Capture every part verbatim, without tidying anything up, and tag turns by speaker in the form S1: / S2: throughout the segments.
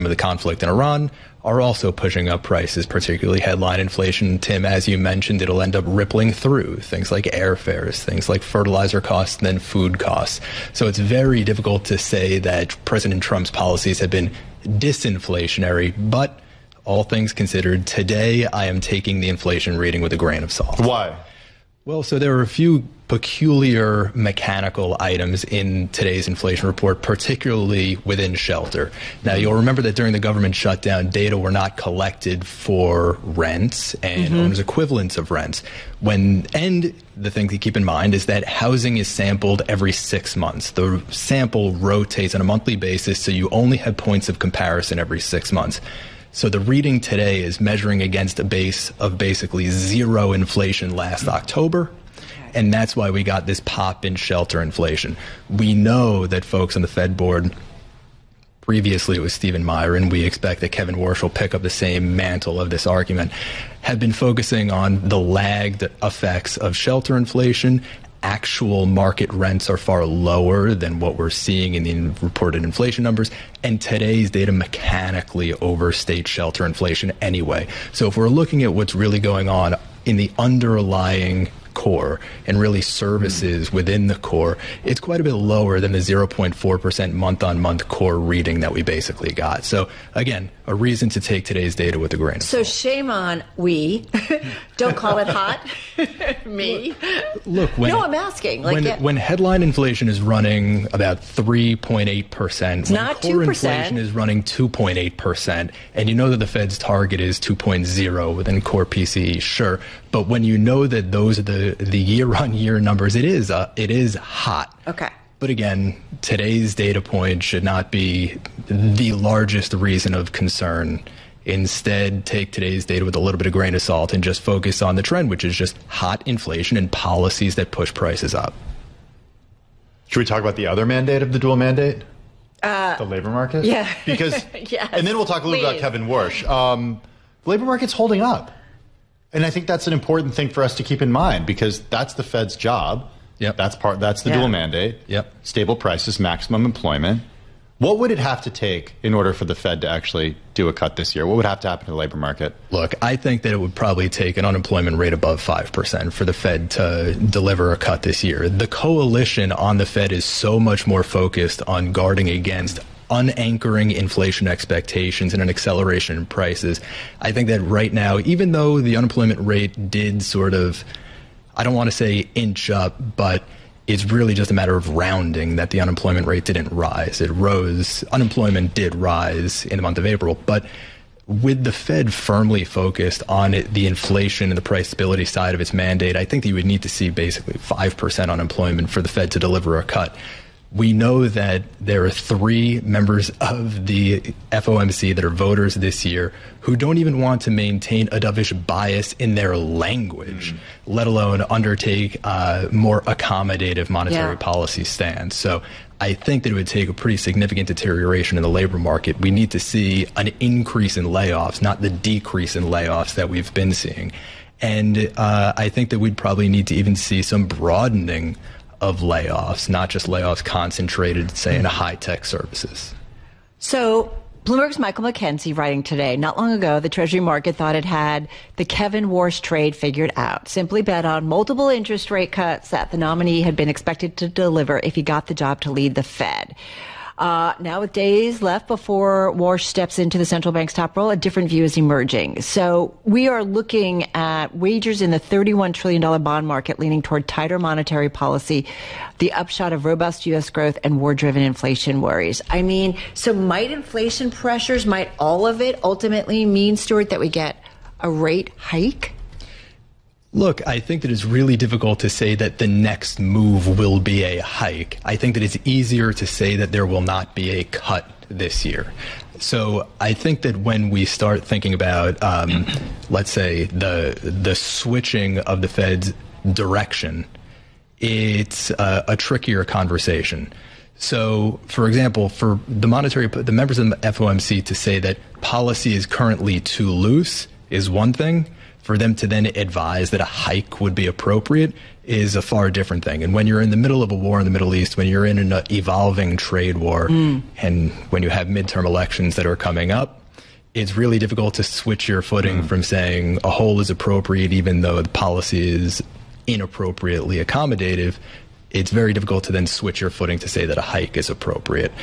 S1: of the conflict in Iran are also pushing up prices, particularly headline inflation. Tim, as you mentioned, it'll end up rippling through things like airfares, things like fertilizer costs, and then food costs. So it's very difficult to say that President Trump's policies have been disinflationary, but all things considered, today I am taking the inflation reading with a grain of salt.
S2: Why?
S1: Well, so there are a few peculiar mechanical items in today's inflation report, particularly within shelter. Now, you'll remember that during the government shutdown, data were not collected for rents and mm-hmm. owners' equivalents of rents. When and the thing to keep in mind is that housing is sampled every six months. The sample rotates on a monthly basis, so you only have points of comparison every six months. So the reading today is measuring against a base of basically zero inflation last October. And that's why we got this pop in shelter inflation. We know that folks on the Fed board, previously it was Stephen Meyer, and we expect that Kevin Warsh will pick up the same mantle of this argument, have been focusing on the lagged effects of shelter inflation. Actual market rents are far lower than what we're seeing in the reported inflation numbers, and today's data mechanically overstate shelter inflation anyway. So if we're looking at what's really going on in the underlying core and really services mm. within the core, it's quite a bit lower than the zero point four percent month-on-month core reading that we basically got. So again, a reason to take today's data with a grain of
S3: so
S1: salt.
S3: Shame on we. Don't call it hot. Me.
S1: Look, when,
S3: no, I'm asking. Like
S1: when,
S3: yeah.
S1: when headline inflation is running about three point eight percent, when
S3: not
S1: core
S3: two percent.
S1: inflation is running two point eight percent, and you know that the Fed's target is two point oh within core P C E, sure. But when you know that those are the, the year-on-year numbers, it is uh, it is hot.
S3: Okay.
S1: But again, today's data point should not be the largest reason of concern. Instead, take today's data with a little bit of grain of salt and just focus on the trend, which is just hot inflation and policies that push prices up.
S2: Should we talk about the other mandate of the dual mandate?
S3: Uh,
S2: the labor market?
S3: Yeah.
S2: Because,
S3: yes,
S2: and then we'll talk a little
S3: please.
S2: bit about Kevin Warsh. Um, the labor market's holding up. And I think that's an important thing for us to keep in mind because that's the Fed's job.
S1: Yep.
S2: That's part. That's the
S3: yeah.
S2: dual mandate.
S1: Yep.
S2: Stable prices, maximum employment. What would it have to take in order for the Fed to actually do a cut this year? What would have to happen to the labor market?
S1: Look, I think that it would probably take an unemployment rate above five percent for the Fed to deliver a cut this year. The coalition on the Fed is so much more focused on guarding against unanchoring inflation expectations and an acceleration in prices. I think that right now, even though the unemployment rate did sort of, I don't want to say inch up, but it's really just a matter of rounding that the unemployment rate didn't rise. It rose. Unemployment did rise in the month of April. But with the Fed firmly focused on it, the inflation and the price stability side of its mandate, I think that you would need to see basically five percent unemployment for the Fed to deliver a cut. We know that there are three members of the F O M C that are voters this year who don't even want to maintain a dovish bias in their language, mm. let alone undertake a more accommodative monetary
S3: yeah.
S1: policy stance. So I think that it would take a pretty significant deterioration in the labor market. We need to see an increase in layoffs, not the decrease in layoffs that we've been seeing. And uh, I think that we'd probably need to even see some broadening of layoffs, not just layoffs concentrated, say, in high-tech services.
S3: So Bloomberg's Michael McKenzie writing today, not long ago, the Treasury market thought it had the Kevin Warsh trade figured out. Simply bet on multiple interest rate cuts that the nominee had been expected to deliver if he got the job to lead the Fed. Uh, now with days left before Warsh steps into the central bank's top role, a different view is emerging. So we are looking at wagers in the thirty-one trillion dollars bond market leaning toward tighter monetary policy, the upshot of robust U S growth and war-driven inflation worries. I mean, so might inflation pressures, might all of it ultimately mean, Stuart, that we get a rate hike?
S1: Look, I think that it's really difficult to say that the next move will be a hike. I think that it's easier to say that there will not be a cut this year. So I think that when we start thinking about, um, let's say, the the switching of the Fed's direction, it's a, a trickier conversation. So, for example, for the monetary, the members of the F O M C to say that policy is currently too loose is one thing. For them to then advise that a hike would be appropriate is a far different thing. And when you're in the middle of a war in the Middle East, when you're in an evolving trade war, mm. and when you have midterm elections that are coming up, it's really difficult to switch your footing mm. from saying a hold is appropriate even though the policy is inappropriately accommodative. It's very difficult to then switch your footing to say that a hike is appropriate.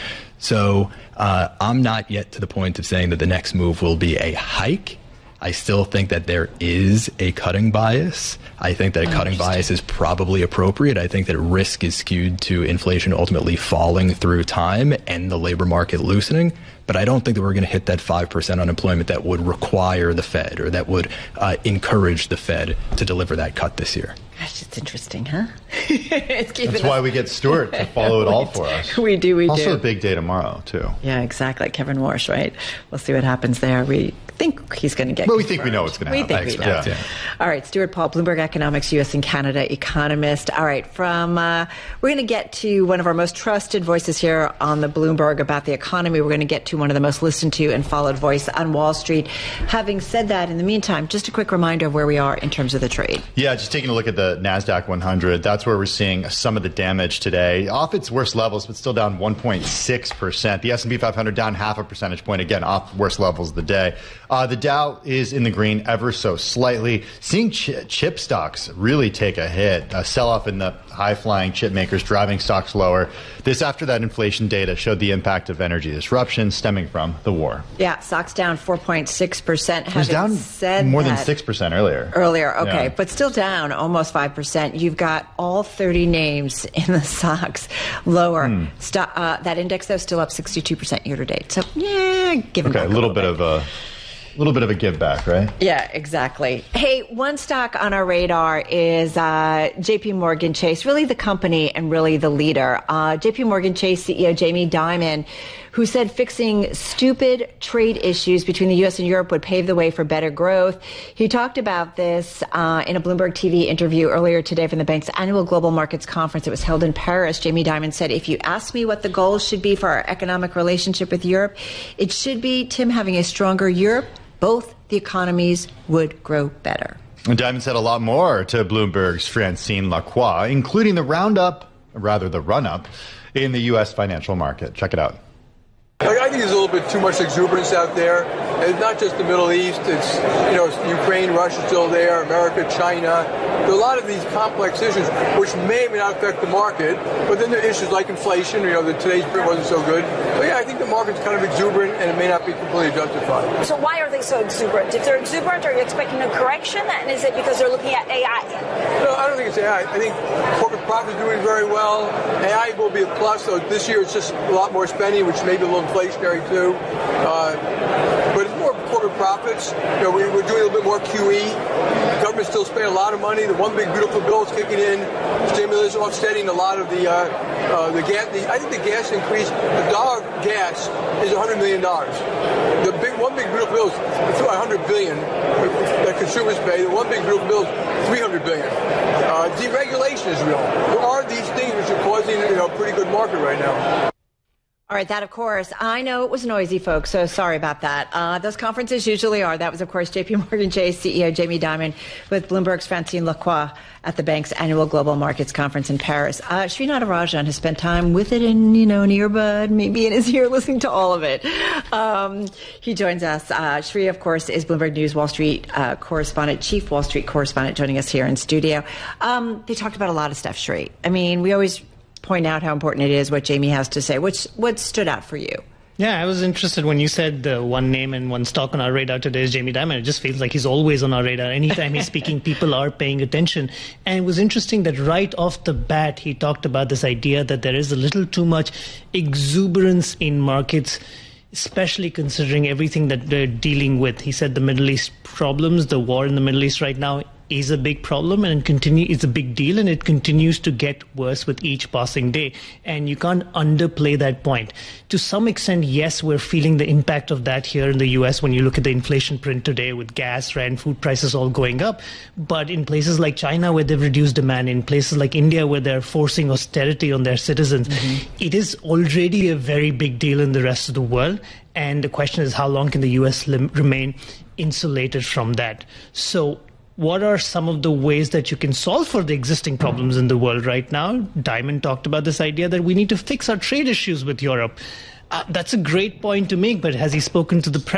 S1: So uh, I'm not yet to the point of saying that the next move will be a hike. I still think that there is a cutting bias. I think that a cutting bias is probably appropriate. I think that risk is skewed to inflation ultimately falling through time and the labor market loosening. But I don't think that we're going to hit that five percent unemployment that would require the Fed or that would uh, encourage the Fed to deliver that cut this year.
S3: Gosh, it's interesting, huh? it's
S2: That's why us. we get Stuart to follow it all for us.
S3: We do, we
S2: also
S3: do.
S2: Also a big day tomorrow, too.
S3: Yeah, exactly. Kevin Warsh, right? We'll see what happens there. We think he's going to get
S2: But we
S3: confirmed.
S2: think we know what's going to happen.
S3: We think we know.
S2: Yeah. Yeah.
S3: All right, Stuart Paul, Bloomberg Economics, U S and Canada economist. All right, from uh, we're going to get to one of our most trusted voices here on the Bloomberg about the economy. We're going to get to one of the most listened to and followed voice on Wall Street. Having said that, in the meantime, just a quick reminder of where we are in terms of the trade.
S2: Yeah, just taking a look at the NASDAQ one hundred. That's where we're seeing some of the damage today. Off its worst levels, but still down one point six percent. The S and P five hundred down half a percentage point. Again, off worst levels of the day. Uh, the Dow is in the green ever so slightly. Seeing ch- chip stocks really take a hit. A sell-off in the high-flying chip makers driving stocks lower. This after that inflation data showed the impact of energy disruption stemming from the war.
S3: Yeah, stocks down four point six percent.
S2: It was down
S3: said
S2: more than six percent earlier.
S3: Earlier, okay,
S2: yeah.
S3: But still down almost five percent. You've got all thirty names in the stocks lower. Hmm. St- uh, that index, though, still up sixty-two percent year to date. So, yeah, giving
S2: okay,
S3: back
S2: a little
S3: a little
S2: bit
S3: bit
S2: of a... A little bit of a give back, right?
S3: Yeah, exactly. Hey, one stock on our radar is uh, J P Morgan Chase, really the company and really the leader. Uh, J P Morgan Chase C E O Jamie Dimon, who said fixing stupid trade issues between the U S and Europe would pave the way for better growth. He talked about this uh, in a Bloomberg T V interview earlier today from the bank's annual Global Markets Conference. It was held in Paris. Jamie Dimon said, if you ask me what the goals should be for our economic relationship with Europe, it should be, Tim, having a stronger Europe. Both the economies would grow better.
S2: And Dimon said a lot more to Bloomberg's Francine Lacroix, including the roundup, or rather the run-up, in the U S financial market. Check it out.
S4: I think there's a little bit too much exuberance out there. It's not just the Middle East. It's, you know, Ukraine, Russia still there, America, China. There are a lot of these complex issues which may or may not affect the market. But then there are issues like inflation. You know, that today's print wasn't so good. But yeah, I think the market's kind of exuberant and it may not be completely justified.
S5: So why are they so exuberant? If they're exuberant, are you expecting a correction? And is it because they're looking at A I?
S4: No, I don't think it's A I. I think corporate profit is doing very well. A I will be a plus. So this year it's just a lot more spending, which may be a little inflationary too. Uh, but it's more corporate profits. You know, we, we're doing a little bit more Q E. The government's still spending a lot of money. The one big beautiful bill is kicking in. Stimulus offsetting a lot of the uh, uh, the gas. The, I think the gas increase, the dollar gas is one hundred million dollars. The big one big beautiful bill is one hundred billion dollars that consumers pay. The one big beautiful bill is three hundred billion dollars. Uh, deregulation is real. There are these things which are causing, you know, a pretty good market right now.
S3: All right, that, of course, I know it was noisy, folks, so sorry about that. Uh, those conferences usually are. That was, of course, J P Morgan Chase C E O Jamie Dimon with Bloomberg's Francine Lacroix at the bank's annual Global Markets Conference in Paris. Uh, Srinath Rajan has spent time with it in, you know, an earbud, maybe in his ear, listening to all of it. Um, he joins us. Uh, Sri, of course, is Bloomberg News Wall Street uh, correspondent, chief Wall Street correspondent, joining us here in studio. Um, they talked about a lot of stuff, Sri. I mean, we always point out how important it is what Jamie has to say. Which what stood out for you?
S6: Yeah, I was interested when you said the one name and one stock on our radar today is Jamie Dimon. It just feels like he's always on our radar. Anytime he's speaking, people are paying attention. And it was interesting that right off the bat, he talked about this idea that there is a little too much exuberance in markets, especially considering everything that they're dealing with. He said the Middle East problems, the war in the Middle East right now is a big problem and continue is a big deal, and it continues to get worse with each passing day. And you can't underplay that point. To some extent, yes, we're feeling the impact of that here in the U S when you look at the inflation print today with gas, rent, food prices all going up. But in places like China where they've reduced demand, in places like India where they're forcing austerity on their citizens, mm-hmm. it is already a very big deal in the rest of the world. And the question is, how long can the U S lim- remain insulated from that? So what are some of the ways that you can solve for the existing problems in the world right now? Diamond talked about this idea that we need to fix our trade issues with Europe. Uh, that's a great point to make, but has he spoken to the